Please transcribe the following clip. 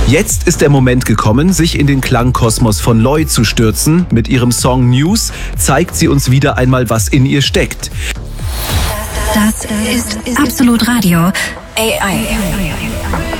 Jetzt ist der Moment gekommen, sich in den Klangkosmos von Loi zu stürzen. Mit ihrem Song News zeigt sie uns wieder einmal, was in ihr steckt. Das ist Absolut Radio. AI.